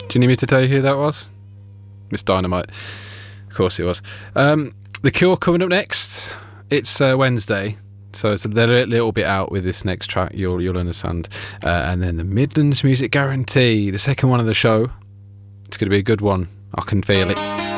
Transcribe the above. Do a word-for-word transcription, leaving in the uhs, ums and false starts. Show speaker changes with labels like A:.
A: Do you need me to tell you who that was? Miss Dynamite. Of course it was. Um, The Cure coming up next. It's uh, Wednesday, so it's a little, little bit out with this next track. You'll you'll understand. Uh, and then the Midlands Music Guarantee, the second one of the show. It's going to be a good one. I can feel it.